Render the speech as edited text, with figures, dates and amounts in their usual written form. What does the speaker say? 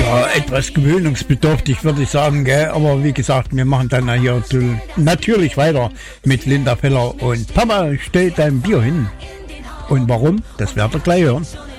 Ja, etwas gewöhnungsbedürftig, würde ich sagen, gell? Aber wie gesagt, wir machen dann hier natürlich weiter mit Linda Feller und Papa, stell dein Bier hin. Und warum? Das werdet ihr gleich hören.